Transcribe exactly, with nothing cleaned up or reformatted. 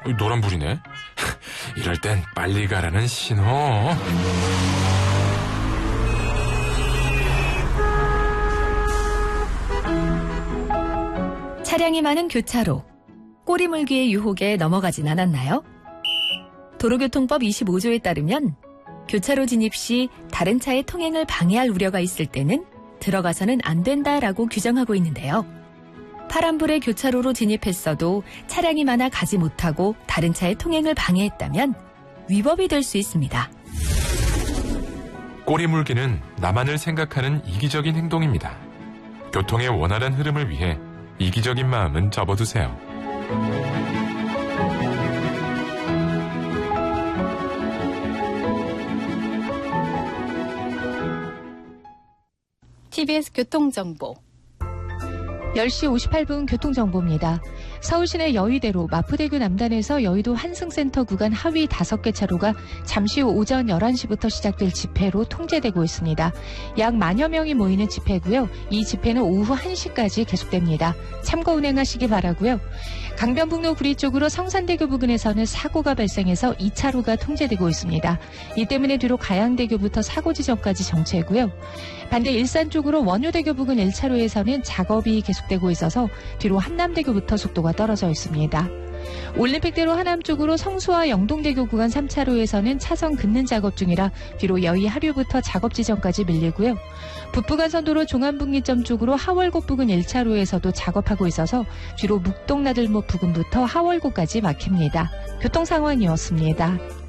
노란불이네. 이럴 땐 빨리 가라는 신호. 차량이 많은 교차로. 꼬리물기의 유혹에 넘어가진 않았나요? 도로교통법 이십오 조에 따르면 교차로 진입 시 다른 차의 통행을 방해할 우려가 있을 때는 들어가서는 안 된다라고 규정하고 있는데요. 파란불에 교차로로 진입했어도 차량이 많아 가지 못하고 다른 차의 통행을 방해했다면 위법이 될 수 있습니다. 꼬리물기는 나만을 생각하는 이기적인 행동입니다. 교통의 원활한 흐름을 위해 이기적인 마음은 접어두세요. 티비에스 교통정보 열 시 오십팔 분 교통정보입니다. 서울시내 여의대로 마포대교 남단에서 여의도 한승센터 구간 하위 다섯 개 차로가 잠시 후 오전 열한 시부터 시작될 집회로 통제되고 있습니다. 약 만여 명이 모이는 집회고요. 이 집회는 오후 한 시까지 계속됩니다. 참고 운행하시기 바라고요. 강변북로 구리 쪽으로 성산대교 부근에서는 사고가 발생해서 이 차로가 통제되고 있습니다. 이 때문에 뒤로 가양대교부터 사고 지점까지 정체고요. 반대 일산 쪽으로 원효대교 부근 일 차로에서는 작업이 계속되고 있어서 뒤로 한남대교부터 속도가 떨어져 있습니다. 올림픽대로 하남 쪽으로 성수와 영동대교 구간 삼 차로에서는 차선 긋는 작업 중이라 뒤로 여의 하류부터 작업 지점까지 밀리고요. 북부간선도로 종암분기점 쪽으로 하월곡 부근 일 차로에서도 작업하고 있어서 뒤로 묵동나들목 부근부터 하월곡까지 막힙니다. 교통상황이었습니다.